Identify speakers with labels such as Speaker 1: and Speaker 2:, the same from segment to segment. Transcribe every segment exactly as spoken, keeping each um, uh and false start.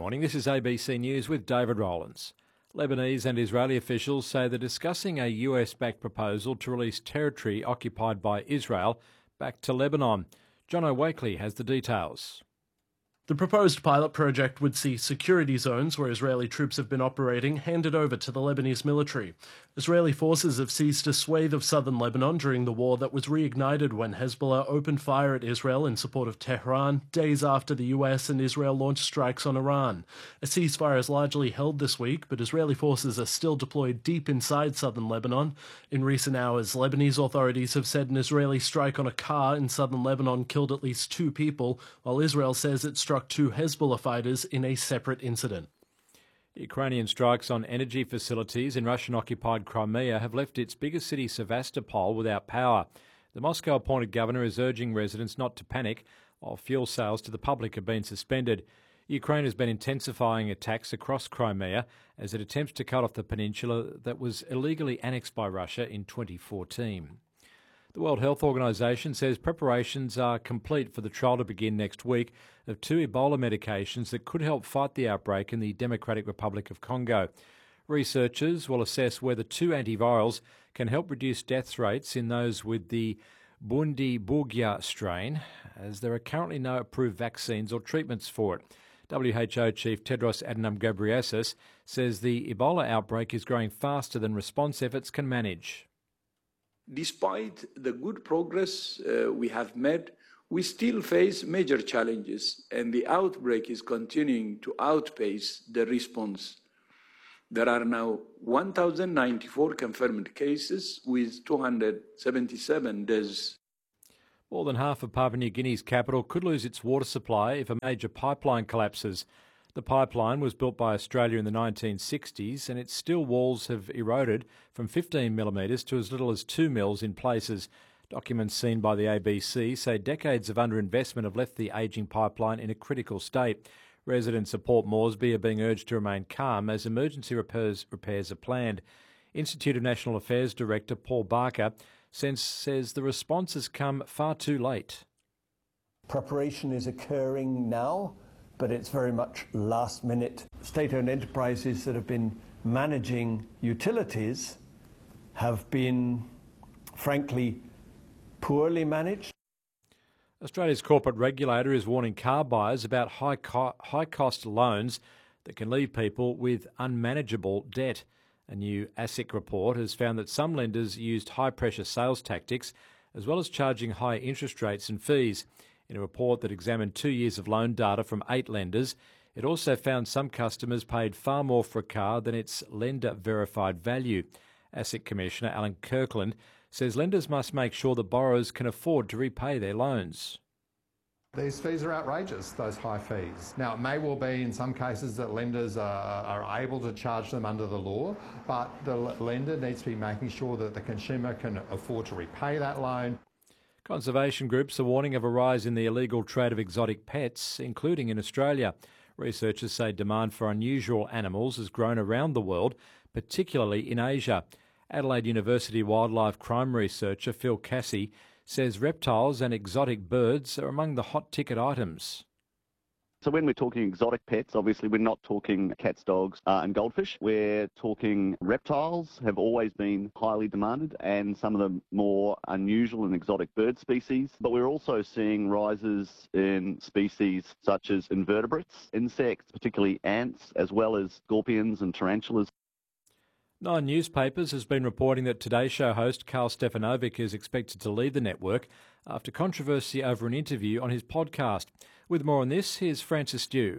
Speaker 1: morning. This is A B C News with David Rowlands. Lebanese and Israeli officials say they're discussing a U S-backed proposal to release territory occupied by Israel back to Lebanon. John O'Wakely has the details.
Speaker 2: The proposed pilot project would see security zones where Israeli troops have been operating handed over to the Lebanese military. Israeli forces have seized a swathe of southern Lebanon during the war that was reignited when Hezbollah opened fire at Israel in support of Tehran, days after the U S and Israel launched strikes on Iran. A ceasefire is largely held this week, but Israeli forces are still deployed deep inside southern Lebanon. In recent hours, Lebanese authorities have said an Israeli strike on a car in southern Lebanon killed at least two people, while Israel says it struck two Hezbollah fighters in a separate incident.
Speaker 1: Ukrainian strikes on energy facilities in Russian-occupied Crimea have left its biggest city, Sevastopol, without power. The Moscow-appointed governor is urging residents not to panic, while fuel sales to the public have been suspended. Ukraine has been intensifying attacks across Crimea as it attempts to cut off the peninsula that was illegally annexed by Russia in twenty fourteen. The World Health Organization says preparations are complete for the trial to begin next week of two Ebola medications that could help fight the outbreak in the Democratic Republic of Congo. Researchers will assess whether two antivirals can help reduce death rates in those with the Bundibugyo strain, as there are currently no approved vaccines or treatments for it. W H O Chief Tedros Adhanom Ghebreyesus says the Ebola outbreak is growing faster than response efforts can manage.
Speaker 3: Despite the good progress uh, we have made, we still face major challenges, and the outbreak is continuing to outpace the response. There are now one thousand ninety-four confirmed cases with two hundred seventy-seven deaths.
Speaker 1: More than half of Papua New Guinea's capital could lose its water supply if a major pipeline collapses. The pipeline was built by Australia in the nineteen sixties and its steel walls have eroded from fifteen millimetres to as little as two mils in places. Documents seen by the A B C say decades of underinvestment have left the ageing pipeline in a critical state. Residents of Port Moresby are being urged to remain calm as emergency repairs, repairs are planned. Institute of National Affairs Director Paul Barker says the response has come far too late.
Speaker 4: Preparation is occurring now, but it's very much last minute. State-owned enterprises that have been managing utilities have been, frankly, poorly managed.
Speaker 1: Australia's corporate regulator is warning car buyers about high co- high-cost loans that can leave people with unmanageable debt. A new ASIC report has found that some lenders used high-pressure sales tactics as well as charging high interest rates and fees. In a report that examined two years of loan data from eight lenders, it also found some customers paid far more for a car than its lender-verified value. ASIC Commissioner Alan Kirkland says lenders must make sure that borrowers can afford to repay their loans.
Speaker 5: These fees are outrageous, those high fees. Now, it may well be in some cases that lenders are, are able to charge them under the law, but the lender needs to be making sure that the consumer can afford to repay that loan.
Speaker 1: Conservation groups are warning of a rise in the illegal trade of exotic pets, including in Australia. Researchers say demand for unusual animals has grown around the world, particularly in Asia. Adelaide University wildlife crime researcher Phil Cassie says reptiles and exotic birds are among the hot ticket items.
Speaker 6: So when we're talking exotic pets, obviously we're not talking cats, dogs uh, and goldfish. We're talking reptiles have always been highly demanded and some of the more unusual and exotic bird species. But we're also seeing rises in species such as invertebrates, insects, particularly ants, as well as scorpions and tarantulas.
Speaker 1: Nine Newspapers has been reporting that Today Show host Carl Stefanovic is expected to leave the network after controversy over an interview on his podcast. With more on this, here's Francis Stew.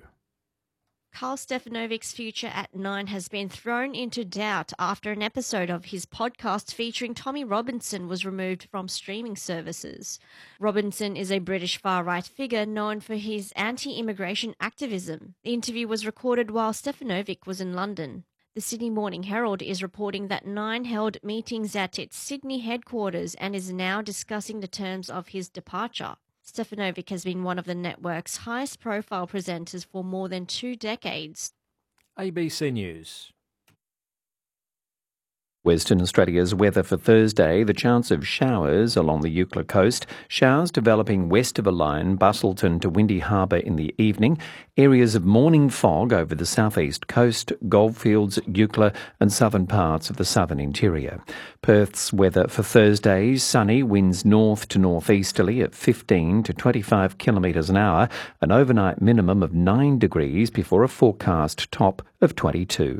Speaker 7: Carl Stefanovic's future at Nine has been thrown into doubt after an episode of his podcast featuring Tommy Robinson was removed from streaming services. Robinson is a British far-right figure known for his anti-immigration activism. The interview was recorded while Stefanovic was in London. The Sydney Morning Herald is reporting that Nine held meetings at its Sydney headquarters and is now discussing the terms of his departure. Stefanovic has been one of the network's highest-profile presenters for more than two decades.
Speaker 1: A B C News.
Speaker 8: Western Australia's weather for Thursday, the chance of showers along the Eucla coast, showers developing west of a line, Bustleton to Windy Harbour in the evening, areas of morning fog over the southeast coast, Goldfields, Eucla and southern parts of the southern interior. Perth's weather for Thursday, sunny, winds north to northeasterly at fifteen to twenty-five kilometres an hour, an overnight minimum of nine degrees before a forecast top of twenty-two.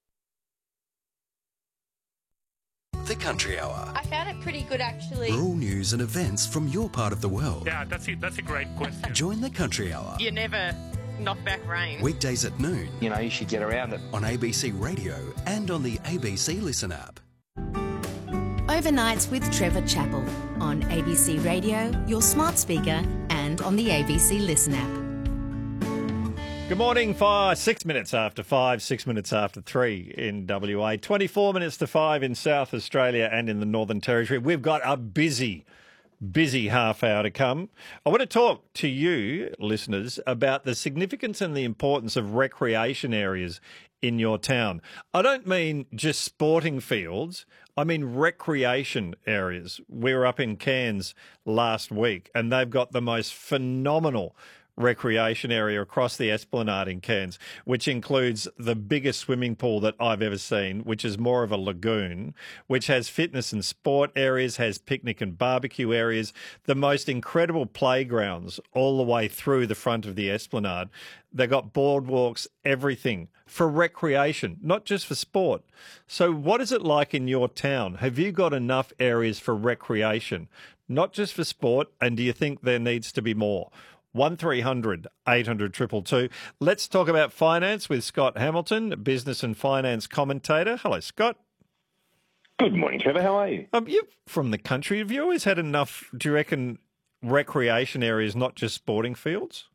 Speaker 9: The Country Hour.
Speaker 10: I found it pretty good, actually.
Speaker 9: Rural news and events from your part of the world.
Speaker 11: Yeah, that's it. That's a great question.
Speaker 9: Join the Country Hour.
Speaker 10: You never knock back rain.
Speaker 9: Weekdays at noon.
Speaker 12: You know, you should get around it.
Speaker 9: On A B C Radio and on the A B C Listen app.
Speaker 13: Overnights with Trevor Chappell on A B C Radio, your smart speaker, and on the A B C Listen app.
Speaker 14: Good morning, five, six minutes after five, six minutes after three in W A, twenty-four minutes to five in South Australia and in the Northern Territory. We've got a busy, busy half hour to come. I want to talk to you, listeners, about the significance and the importance of recreation areas in your town. I don't mean just sporting fields. I mean recreation areas. We were up in Cairns last week and they've got the most phenomenal recreation area across the Esplanade in Cairns, which includes the biggest swimming pool that I've ever seen, which is more of a lagoon, which has fitness and sport areas, has picnic and barbecue areas, the most incredible playgrounds all the way through the front of the Esplanade. They've got boardwalks, everything for recreation, not just for sport. So what is it like in your town? Have you got enough areas for recreation, not just for sport, and do you think there needs to be more? one three hundred eight hundred two two two. Let's talk about finance with Scott Hamilton, business and finance commentator. Hello, Scott.
Speaker 15: Good morning, Trevor. How are you?
Speaker 14: Um, you're from the country. Have you always had enough, do you reckon, recreation areas, not just sporting fields?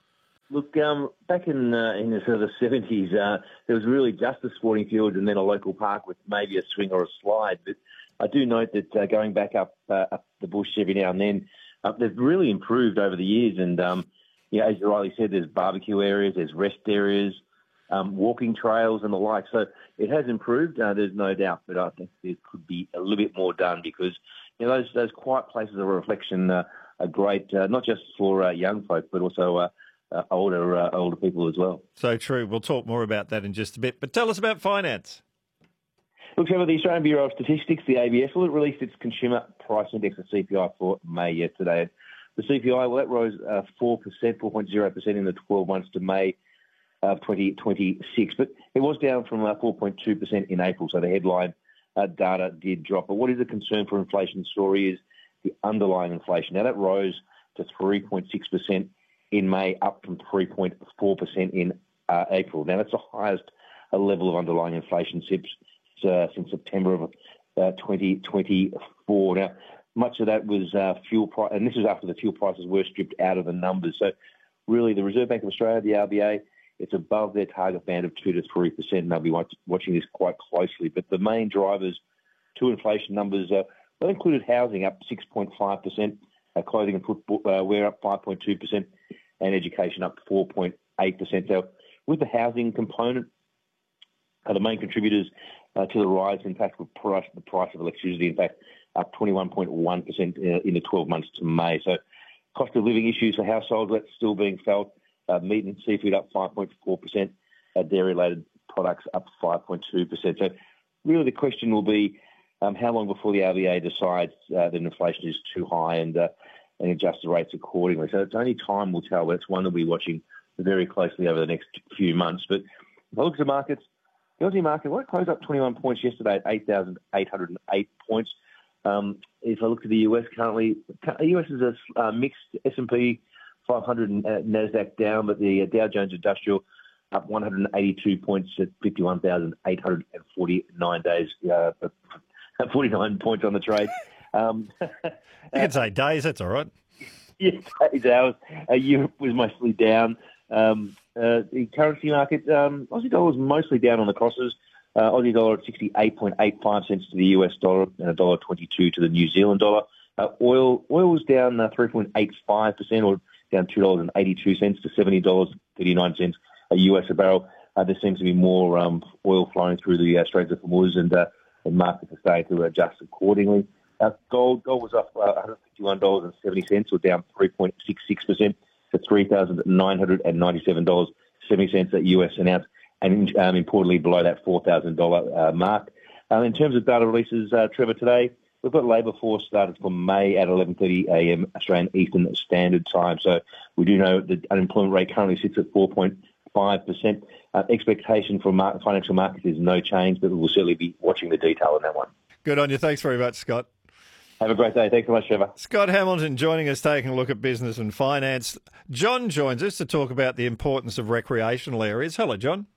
Speaker 15: Look, um, back in uh, in the sort of the seventies, uh, there was really just a sporting field and then a local park with maybe a swing or a slide. But I do note that uh, going back up, uh, up the bush every now and then, Uh, they've really improved over the years, and um, yeah, as you rightly said, there's barbecue areas, there's rest areas, um, walking trails, and the like. So it has improved. Uh, there's no doubt, but I think there could be a little bit more done because you know those those quiet places of reflection uh, are great, uh, not just for uh, young folk, but also uh, uh, older uh, older people as well.
Speaker 14: So true. We'll talk more about that in just a bit. But tell us about finance.
Speaker 15: Look, Trevor, the Australian Bureau of Statistics, the A B S, well, it released its Consumer Price Index, the C P I, for May yesterday. The C P I, well, that rose uh, four percent, four point zero percent in the twelve months to May of twenty twenty-six. But it was down from uh, four point two percent in April, so the headline uh, data did drop. But what is a concern for inflation story is the underlying inflation. Now, that rose to three point six percent in May, up from three point four percent in uh, April. Now, that's the highest uh, level of underlying inflation since Uh, since September of uh, twenty twenty-four. Now, much of that was uh, fuel price, and this was after the fuel prices were stripped out of the numbers. So, really, the Reserve Bank of Australia, the R B A, it's above their target band of two to three percent, and they'll be watch- watching this quite closely. But the main drivers to inflation numbers uh, well, included housing up six point five percent, uh, clothing and footwear up five point two percent, and education up four point eight percent. So, with the housing component, uh, the main contributors Uh, to the rise, in fact, with price, the price of electricity, in fact, up twenty-one point one percent uh, in the twelve months to May. So cost of living issues for households, that's still being felt. Uh, meat and seafood up five point four percent, uh, dairy-related products up five point two percent. So really the question will be um, how long before the R B A decides uh, that inflation is too high and, uh, and adjusts the rates accordingly. So it's only time will tell, but it's one that we'll be watching very closely over the next few months. But if I look at the markets, the Aussie market, well, it closed up twenty-one points yesterday at eight thousand eight hundred eight points. Um, if I look at the U S currently, the U S is a uh, mixed S and P five hundred and uh, NASDAQ down, but the uh, Dow Jones Industrial up one hundred eighty-two points at fifty-one thousand eight hundred forty-nine days, uh, forty-nine points on the trade. Um,
Speaker 14: you can say days, that's all right.
Speaker 15: Yes, days, hours. Uh, Europe was mostly down. Um, uh, the currency market, um, Aussie dollar was mostly down on the crosses. Uh, Aussie dollar at sixty-eight point eight five cents to the U S dollar and one dollar twenty-two to the New Zealand dollar. Uh, oil oil was down uh, three point eight five percent or down two dollars eighty-two to seventy dollars thirty-nine a U S a barrel. Uh, there seems to be more um, oil flowing through the uh, Straits of Hormuz and uh, and markets are starting to adjust accordingly. Uh, gold gold was up uh, one hundred fifty-one dollars and seventy cents, or down three point six six percent to three thousand nine hundred ninety-seven dollars and seventy cents at U S an ounce, and um, importantly below that four thousand dollars uh, mark. Um, in terms of data releases, uh, Trevor, today we've got labour force started for May at eleven thirty a m Australian Eastern Standard Time. So we do know the unemployment rate currently sits at four point five percent. Uh, expectation from market, financial markets is no change, but we'll certainly be watching the detail on that one.
Speaker 14: Good on you. Thanks very much, Scott.
Speaker 15: Have a great day. Thanks so much, Trevor.
Speaker 14: Scott Hamilton joining us, taking a look at business and finance. John joins us to talk about the importance of recreational areas. Hello, John.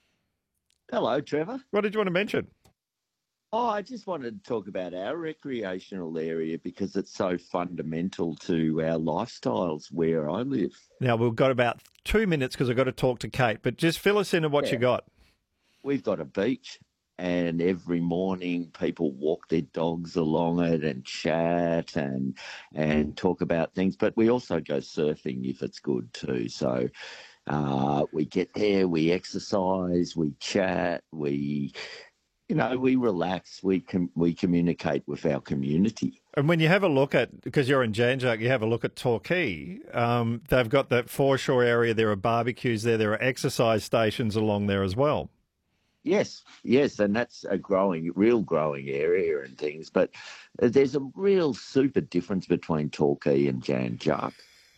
Speaker 12: Hello, Trevor.
Speaker 14: What did you want to mention?
Speaker 12: Oh, I just wanted to talk about our recreational area because it's so fundamental to our lifestyles where I live.
Speaker 14: Now, we've got about two minutes because I've got to talk to Kate, but just fill us in on what
Speaker 12: Yeah.
Speaker 14: you got.
Speaker 12: We've got a beach, and every morning people walk their dogs along it and chat and and talk about things. But we also go surfing if it's good too. So uh, we get there, we exercise, we chat, we... You know, we relax, we com- we communicate with our community.
Speaker 14: And when you have a look at, because you're in Jan Juc, you have a look at Torquay, um, they've got that foreshore area, there are barbecues there, there are exercise stations along there as well.
Speaker 12: Yes, yes, and that's a growing, real growing area and things. But there's a real super difference between Torquay and Jan Juc.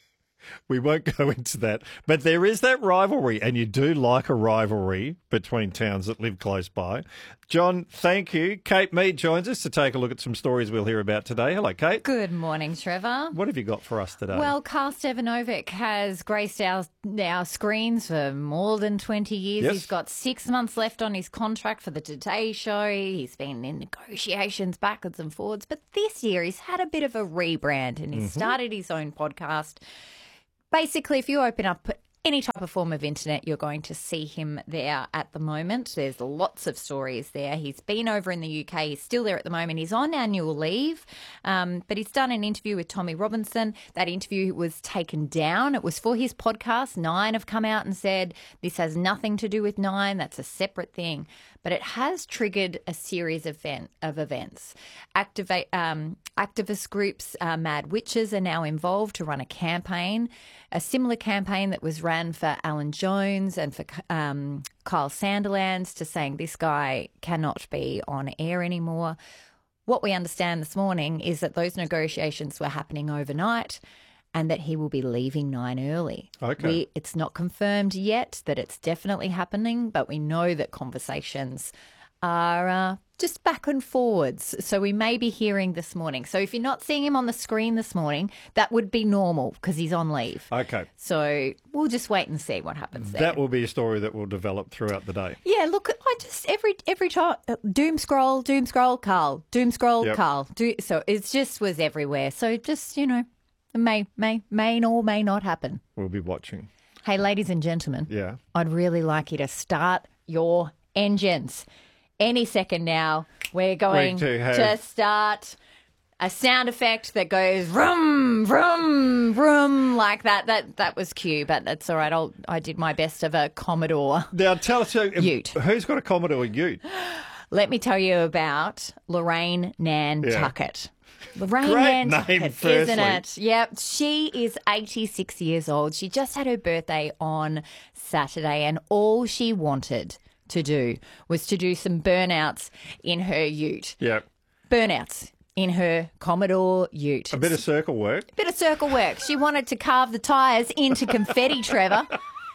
Speaker 14: We won't go into that, but there is that rivalry, and you do like a rivalry between towns that live close by. John, thank you. Kate Mead joins us to take a look at some stories we'll hear about today. Hello, Kate.
Speaker 16: Good morning, Trevor.
Speaker 14: What have you got for us today?
Speaker 16: Well, Carl Stefanovic has graced our, our screens for more than twenty years.
Speaker 14: Yes.
Speaker 16: He's got six months left on his contract for the Today Show. He's been in negotiations backwards and forwards, but this year he's had a bit of a rebrand and he's
Speaker 14: Mm-hmm.
Speaker 16: started his own podcast. Basically, if you open up any type of form of internet, you're going to see him there at the moment. There's lots of stories there. He's been over in the U K. He's still there at the moment. He's on annual leave, um, but he's done an interview with Tommy Robinson. That interview was taken down. It was for his podcast. Nine have come out and said this has nothing to do with Nine. That's a separate thing. But it has triggered a series of, event, of events. Activate, um, activist groups, uh, Mad Witches, are now involved to run a campaign, a similar campaign that was ran for Alan Jones and for um, Kyle Sandilands, to saying this guy cannot be on air anymore. What we understand this morning is that those negotiations were happening overnight and that he will be leaving Nine early.
Speaker 14: Okay.
Speaker 16: We, it's not confirmed yet that it's definitely happening, but we know that conversations are uh, just back and forwards. So we may be hearing this morning. So if you're not seeing him on the screen this morning, that would be normal because he's on leave.
Speaker 14: Okay.
Speaker 16: So we'll just wait and see what happens there.
Speaker 14: That will be a story that will develop throughout the day.
Speaker 16: Yeah, look, I just every every time uh, doom scroll, doom scroll, Carl, doom scroll,
Speaker 14: Yep.
Speaker 16: Carl. Do, so it just was everywhere. So just, you know, it may may may or may not happen.
Speaker 14: We'll be watching.
Speaker 16: Hey, ladies and gentlemen,
Speaker 14: Yeah.
Speaker 16: I'd really like you to start your engines. Any second now, we're going
Speaker 14: to have-
Speaker 16: to start a sound effect that goes vroom, vroom, vroom, like that. That that was cue, but that's all right. I'll, I did my best of a Commodore.
Speaker 14: Now, tell us, uh,
Speaker 16: Ute.
Speaker 14: who's got a Commodore Ute?
Speaker 16: Let me tell you about Lorraine Nantucket. Lorraine
Speaker 14: Great
Speaker 16: Nantucket,
Speaker 14: name, firstly.
Speaker 16: isn't it? Yep. She is eighty-six years old. She just had her birthday on Saturday, and all she wanted to do was to do some burnouts in her ute.
Speaker 14: Yeah.
Speaker 16: Burnouts in her Commodore Ute.
Speaker 14: A bit of circle work.
Speaker 16: Bit of circle work. She wanted to carve the tyres into confetti, Trevor.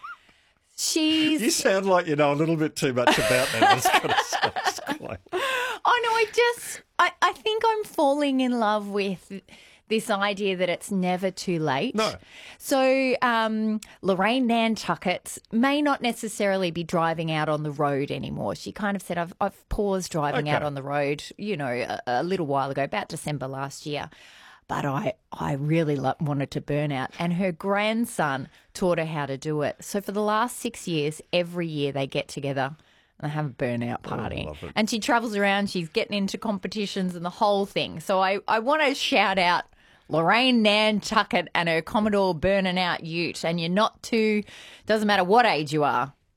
Speaker 16: She's...
Speaker 14: You sound like you know a little bit too much about that. It's got to stop.
Speaker 16: Oh, no, I just... I, I think I'm falling in love with this idea that it's never too late.
Speaker 14: No.
Speaker 16: So um, Lorraine Nantucket may not necessarily be driving out on the road anymore. She kind of said, I've, I've paused driving
Speaker 14: Okay.
Speaker 16: out on the road, you know, a, a little while ago, about December last year. But I, I really lo- wanted to burn out. And her grandson taught her how to do it. So for the last six years, every year they get together and they have a burnout party.
Speaker 14: love it.
Speaker 16: And she travels around, she's getting into competitions and the whole thing. So I, I want to shout out Lorraine Nantucket and her Commodore burning out ute. And you're not too, doesn't matter what age you are,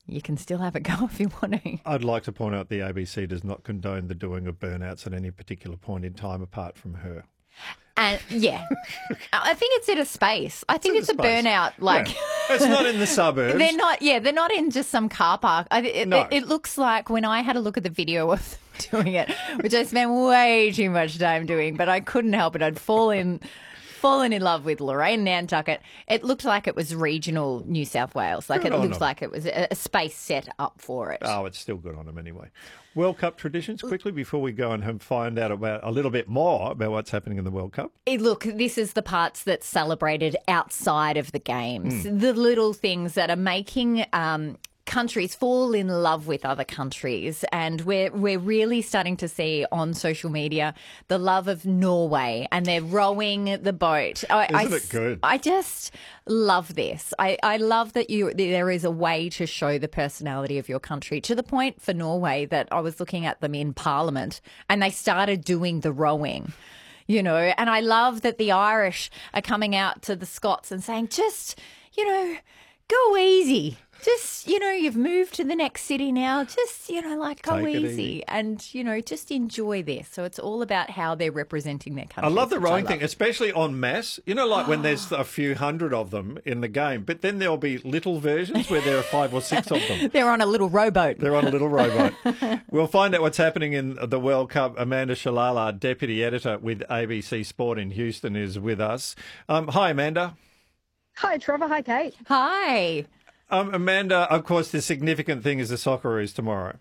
Speaker 16: you can still have a go if you want to.
Speaker 14: I'd like to point out the A B C does not condone the doing of burnouts at any particular point in time apart from her.
Speaker 16: And yeah, I think it's in a space. I think
Speaker 14: it's,
Speaker 16: it's a
Speaker 14: space.
Speaker 16: burnout. Like
Speaker 14: yeah. It's not in the suburbs.
Speaker 16: They're not. Yeah, they're not in just some car park. I, it,
Speaker 14: no.
Speaker 16: it, it looks like when I had a look at the video of them doing it, which I spent way too much time doing, but I couldn't help it. I'd fall in. fallen in love with Lorraine Nantucket. It looked like it was regional New South Wales. Like
Speaker 14: Good
Speaker 16: it
Speaker 14: on
Speaker 16: looks
Speaker 14: them.
Speaker 16: like it was a, a space set up for it.
Speaker 14: Oh, it's still good on them anyway. World Cup traditions, quickly, before we go and have- find out about a little bit more about what's happening in the World Cup.
Speaker 16: Eh, Look, this is the parts that's celebrated outside of the games.
Speaker 14: Mm.
Speaker 16: The little things that are making um, countries fall in love with other countries. And we're we're really starting to see on social media the love of Norway, and they're rowing the boat. I,
Speaker 14: Isn't
Speaker 16: I,
Speaker 14: it good?
Speaker 16: I just love this. I, I love that you there is a way to show the personality of your country, to the point for Norway that I was looking at them in Parliament and they started doing the rowing. You know, and I love that the Irish are coming out to the Scots and saying, just, you know, go easy. Just, you know, you've moved to the next city now. Just, you know, like go
Speaker 14: Take it
Speaker 16: easy.
Speaker 14: easy.
Speaker 16: And, you know, just enjoy this. So it's all about how they're representing their country.
Speaker 14: I love the rowing thing, especially en masse. You know, like when there's a few hundred of them in the game, but then there'll be little versions where there are five or six of them.
Speaker 16: They're on a little rowboat.
Speaker 14: They're on a little rowboat. We'll find out what's happening in the World Cup. Amanda Shalala, Deputy Editor with A B C Sport in Houston, is with us. Um, hi, Amanda.
Speaker 17: Hi, Trevor. Hi, Kate.
Speaker 16: Hi.
Speaker 14: Um, Amanda, of course, the significant thing is the Socceroos tomorrow.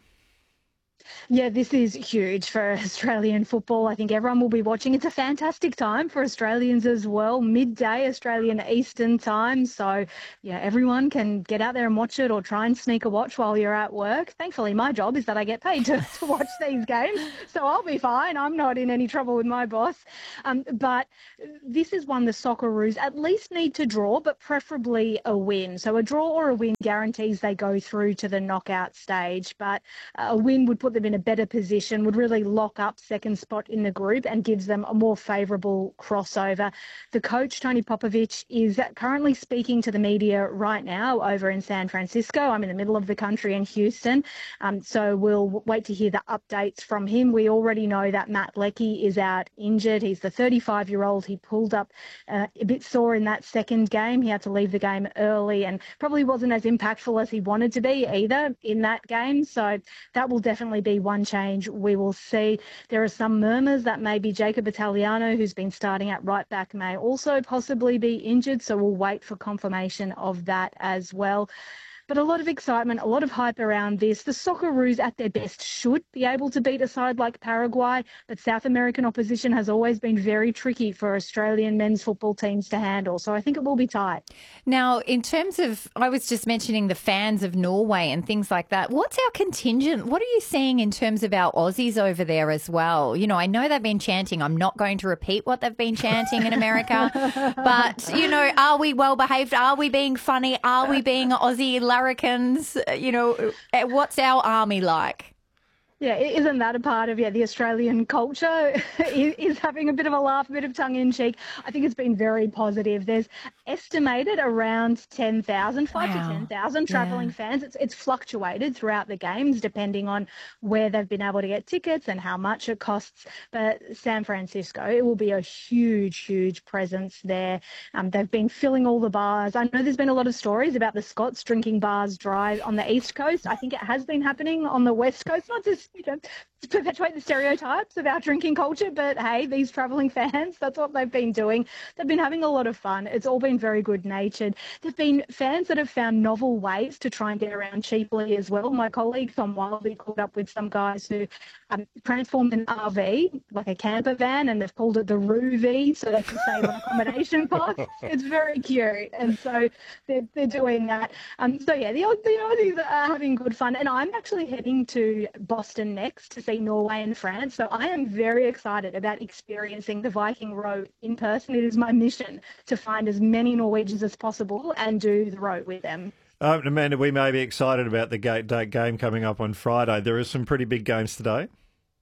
Speaker 17: Yeah, this is huge for Australian football. I think everyone will be watching. It's a fantastic time for Australians as well, midday Australian Eastern time. So, yeah, everyone can get out there and watch it or try and sneak a watch while you're at work. Thankfully, my job is that I get paid to, to watch these games, so I'll be fine. I'm not in any trouble with my boss. Um, but this is one the Socceroos at least need to draw, but preferably a win. So a draw or a win guarantees they go through to the knockout stage, but a win would put them in a better position, would really lock up second spot in the group and gives them a more favourable crossover. The coach, Tony Popovich, is currently speaking to the media right now over in San Francisco. I'm in the middle of the country in Houston, um, so we'll wait to hear the updates from him. We already know that Matt Leckie is out injured. He's the thirty-five-year-old. He pulled up uh, a bit sore in that second game. He had to leave the game early and probably wasn't as impactful as he wanted to be either in that game. So that will definitely be one change we will see. There are some murmurs that maybe Jacob Italiano, who's been starting at right back, may also possibly be injured. So we'll wait for confirmation of that as well. But a lot of excitement, a lot of hype around this. The Socceroos at their best should be able to beat a side like Paraguay, but South American opposition has always been very tricky for Australian men's football teams to handle. So I think it will be tight.
Speaker 16: Now, in terms of, I was just mentioning the fans of Norway and things like that. What's our contingent? What are you seeing in terms of our Aussies over there as well? You know, I know they've been chanting. I'm not going to repeat what they've been chanting in America, but, you know, are we well behaved? Are we being funny? Are we being Aussie larrikins? You know, what's our army like?
Speaker 17: Yeah, isn't that a part of yeah the Australian culture? Is having a bit of a laugh, a bit of tongue in cheek. I think it's been very positive. There's estimated around ten thousand, five
Speaker 16: Wow.
Speaker 17: to ten thousand travelling
Speaker 16: Yeah.
Speaker 17: fans. It's it's fluctuated throughout the games depending on where they've been able to get tickets and how much it costs. But San Francisco, it will be a huge, huge presence there. Um, they've been filling all the bars. I know there's been a lot of stories about the Scots drinking bars dry on the East Coast. I think it has been happening on the West Coast, not just you know, to perpetuate the stereotypes of our drinking culture, but hey, these travelling fans, that's what they've been doing. They've been having a lot of fun. It's all been very good-natured. There've been fans that have found novel ways to try and get around cheaply as well. My colleague Tom Wildy caught up with some guys who um, transformed an R V, like a camper van, and they've called it the Roo V, so they can save on accommodation costs. It's very cute, and so they're, they're doing that. Um, so yeah, the, the Aussies are having good fun, and I'm actually heading to Boston next to see Norway and France. So I am very excited about experiencing the Viking Row in person. It is my mission to find as many Norwegians as possible and do the row with them.
Speaker 14: Um, Amanda, we may be excited about the gate date game coming up on Friday. There are some pretty big games today.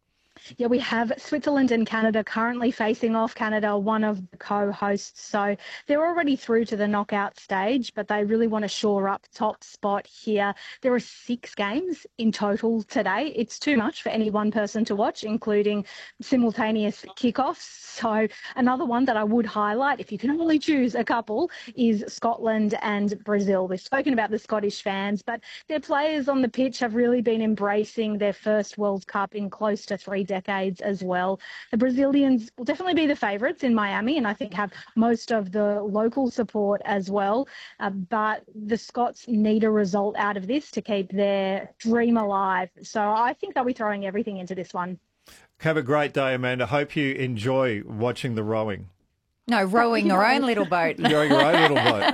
Speaker 17: Yeah, we have Switzerland and Canada currently facing off. Canada, one of the co-hosts, so they're already through to the knockout stage, but they really want to shore up top spot here. There are six games in total today. It's too much for any one person to watch, including simultaneous kickoffs. So another one that I would highlight, if you can only choose a couple, is Scotland and Brazil. We've spoken about the Scottish fans, but their players on the pitch have really been embracing their first World Cup in close to three decades as well. The Brazilians will definitely be the favourites in Miami, and I think have most of the local support as well. Uh, but the Scots need a result out of this to keep their dream alive. So I think they'll be throwing everything into this one.
Speaker 14: Have a great day, Amanda. Hope you enjoy watching the rowing.
Speaker 16: No, rowing your own little boat.
Speaker 14: Rowing your own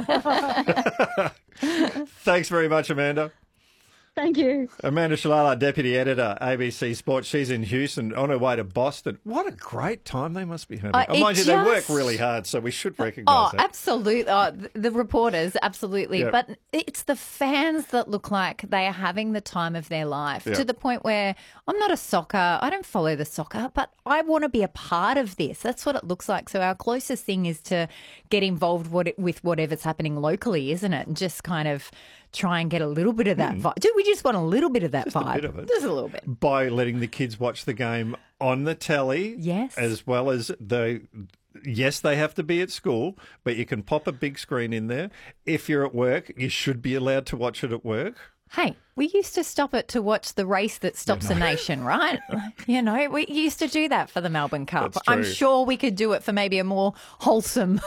Speaker 14: little boat. Thanks very much, Amanda.
Speaker 17: Thank you.
Speaker 14: Amanda Shalala, Deputy Editor, A B C Sports. She's in Houston on her way to Boston. What a great time they must be having.
Speaker 16: Uh,
Speaker 14: oh, mind you,
Speaker 16: just...
Speaker 14: they work really hard, so we should recognise
Speaker 16: oh,
Speaker 14: that.
Speaker 16: absolutely. Oh, the, the reporters, absolutely.
Speaker 14: Yep.
Speaker 16: But it's the fans that look like they are having the time of their life,
Speaker 14: Yep.
Speaker 16: to the point where I'm not a soccer, I don't follow the soccer, but I want to be a part of this. That's what it looks like. So our closest thing is to get involved what it, with whatever's happening locally, isn't it? And just kind of try and get a little bit of that
Speaker 14: Mm.
Speaker 16: vibe. Do we just want a little bit of that
Speaker 14: Just
Speaker 16: vibe?
Speaker 14: a bit of it.
Speaker 16: Just a little bit.
Speaker 14: By letting the kids watch the game on the telly.
Speaker 16: Yes.
Speaker 14: As well as the... Yes, they have to be at school, but you can pop a big screen in there. If you're at work, you should be allowed to watch it at work.
Speaker 16: Hey, we used to stop it to watch the race that stops
Speaker 14: Yeah, no.
Speaker 16: a nation, right? You know, we used to do that for the Melbourne Cup.
Speaker 14: That's
Speaker 16: I'm
Speaker 14: true.
Speaker 16: sure we could do it for maybe a more wholesome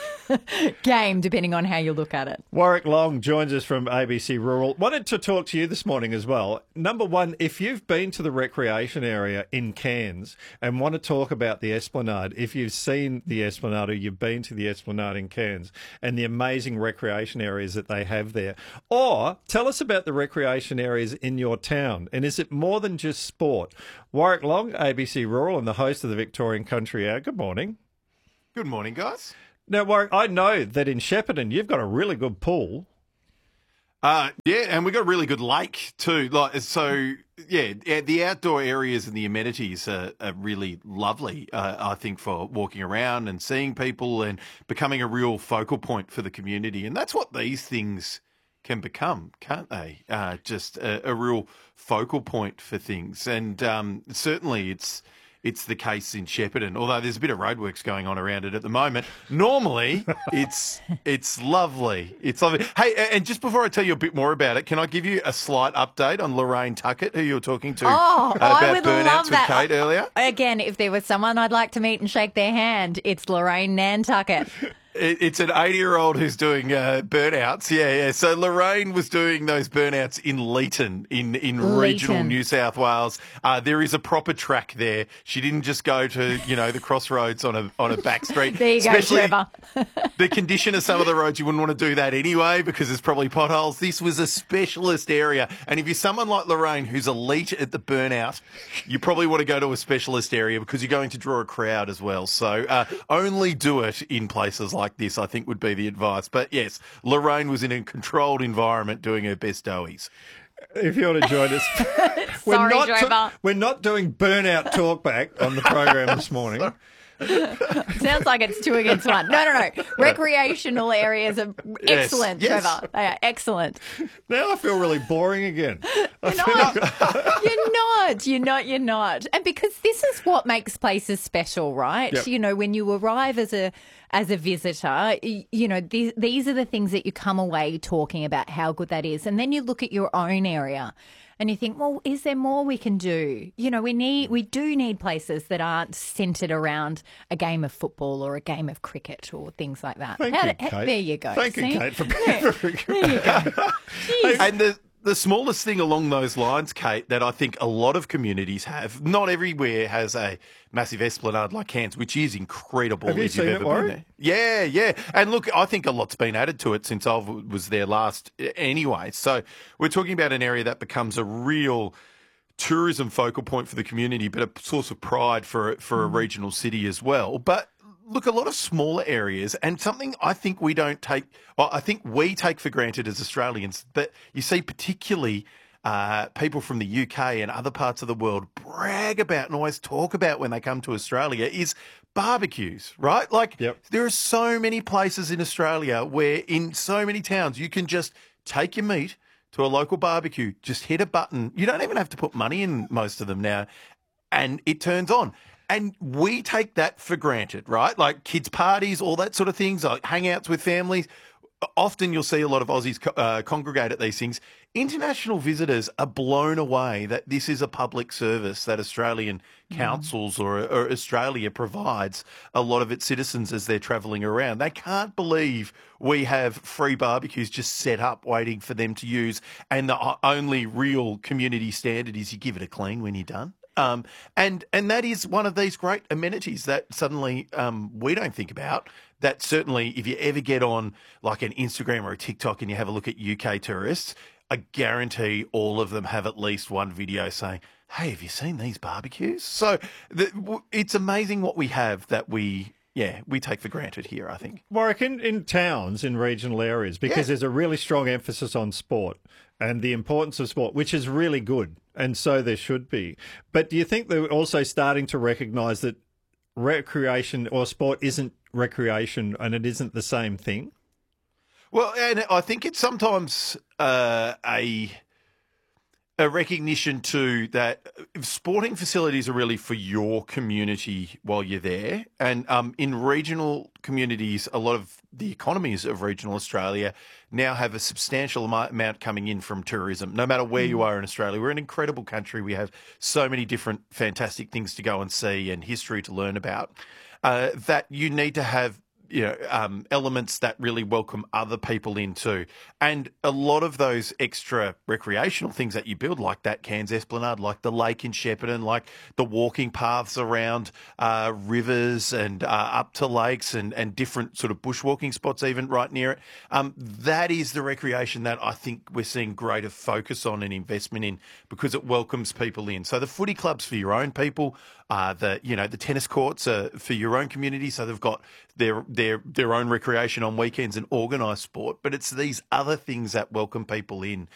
Speaker 16: game, depending on how you look at it.
Speaker 14: Warwick Long joins us from A B C Rural. Wanted to talk to you this morning as well. Number one, if you've been to the recreation area in Cairns and want to talk about the Esplanade, if you've seen the Esplanade or you've been to the Esplanade in Cairns and the amazing recreation areas that they have there, or tell us about the recreation areas in your town. And is it more than just sport? Warwick Long, A B C Rural, and the host of the Victorian Country Hour. Good morning.
Speaker 18: Good morning, guys.
Speaker 14: Now, Warwick, I know that in Shepparton you've got a really good pool.
Speaker 18: Uh, yeah, and we've got a really good lake too. Like, so, yeah, yeah, the outdoor areas and the amenities are, are really lovely, uh, I think, for walking around and seeing people and becoming a real focal point for the community. And that's what these things can become, can't they? Uh, just a, a real focal point for things. And um, certainly it's... It's the case in Shepparton, although there's a bit of roadworks going on around it at the moment. Normally, it's it's lovely. It's lovely. Hey, and just before I tell you a bit more about it, can I give you a slight update on Lorraine Tuckett, who you were talking to
Speaker 16: Oh,
Speaker 18: uh, about
Speaker 16: I would
Speaker 18: burnouts
Speaker 16: love
Speaker 18: with
Speaker 16: that.
Speaker 18: Kate earlier?
Speaker 16: Again, if there was someone I'd like to meet and shake their hand, it's Lorraine Nantucket.
Speaker 18: It, it's an eighty-year-old who's doing uh, burnouts. Yeah, yeah. So Lorraine was doing those burnouts in Leeton, in, in
Speaker 16: Leeton.
Speaker 18: regional New South Wales. Uh, there is a proper track there. She didn't just go to, you know, the crossroads on a on a back street.
Speaker 16: There you go,
Speaker 18: Especially
Speaker 16: Trevor.
Speaker 18: the condition of some of the roads, you wouldn't want to do that anyway because there's probably potholes. This was a specialist area. And if you're someone like Lorraine who's elite at the burnout, you probably want to go to a specialist area because you're going to draw a crowd as well. So uh, only do it in places like this, I think, would be the advice. But yes, Lorraine was in a controlled environment doing her best doughies.
Speaker 14: If you want to join us, we're,
Speaker 16: Sorry,
Speaker 14: not
Speaker 16: Trevor.
Speaker 14: we're not doing burnout talkback on the program this morning.
Speaker 16: Sounds like it's two against one. No, no, no. Recreational areas are
Speaker 14: Yes,
Speaker 16: excellent,
Speaker 14: yes.
Speaker 16: Trevor. They are excellent.
Speaker 14: Now I feel really boring again. I
Speaker 16: You're
Speaker 14: feel
Speaker 16: not.
Speaker 14: like-
Speaker 16: You're not. You're not. You're not. And because this is what makes places special, right?
Speaker 14: Yep.
Speaker 16: You know, when you arrive as a as a visitor, y- you know, these, these are the things that you come away talking about how good that is. And then you look at your own area and you think, well, is there more we can do? You know, we need, we do need places that aren't centred around a game of football or a game of cricket or things like that.
Speaker 18: Thank
Speaker 16: How
Speaker 18: you,
Speaker 16: do-
Speaker 18: Kate.
Speaker 16: There you go.
Speaker 18: Thank you,
Speaker 16: See?
Speaker 18: Kate, for
Speaker 16: Yeah. There you go. Jeez.
Speaker 18: And the the smallest thing along those lines, Kate, that I think a lot of communities have, not everywhere has a massive esplanade like Cairns, which is incredible.
Speaker 14: Have you
Speaker 18: if
Speaker 14: seen
Speaker 18: you've
Speaker 14: it,
Speaker 18: ever
Speaker 14: Warren?
Speaker 18: been there. Yeah, yeah. And look, I think a lot's been added to it since I was there last anyway. So we're talking about an area that becomes a real tourism focal point for the community, but a source of pride for, for a regional city as well. But look, a lot of smaller areas, and something I think we don't take, well, I think we take for granted as Australians, that you see particularly uh, people from the U K and other parts of the world brag about and always talk about when they come to Australia is barbecues, right? Like
Speaker 14: yep.
Speaker 18: there are so many places in Australia where in so many towns you can just take your meat to a local barbecue, just hit a button. You don't even have to put money in most of them now, and it turns on. And we take that for granted, right? Like kids' parties, all that sort of things, like hangouts with families. Often you'll see a lot of Aussies uh, congregate at these things. International visitors are blown away that this is a public service that Australian councils or, or Australia provides a lot of its citizens as they're travelling around. They can't believe we have free barbecues just set up waiting for them to use, and the only real community standard is you give it a clean when you're done. Um, and and that is one of these great amenities that suddenly um, we don't think about. That certainly, if you ever get on like an Instagram or a TikTok and you have a look at U K tourists, I guarantee all of them have at least one video saying, hey, have you seen these barbecues? So the, it's amazing what we have that we, yeah, we take for granted here, I think.
Speaker 14: Warwick, in, in towns, in regional areas, because
Speaker 18: Yeah.
Speaker 14: there's a really strong emphasis on sport and the importance of sport, which is really good, and so there should be. But do you think they're also starting to recognise that recreation or sport isn't recreation and it isn't the same thing?
Speaker 18: Well, and I think it's sometimes uh, a a recognition too that sporting facilities are really for your community while you're there. And um, in regional communities, a lot of the economies of regional Australia now have a substantial amount coming in from tourism. No matter where you are in Australia, we're an incredible country. We have so many different fantastic things to go and see and history to learn about uh, that you need to have you know, um, elements that really welcome other people in too. And a lot of those extra recreational things that you build, like that Cairns Esplanade, like the lake in Shepparton, like the walking paths around uh, rivers and uh, up to lakes and, and different sort of bushwalking spots even right near it, um, that is the recreation that I think we're seeing greater focus on and investment in because it welcomes people in. So the footy clubs for your own people, uh, the you know the tennis courts are for your own community, so they've got their their their own recreation on weekends and organised sport. But it's these other things that welcome people in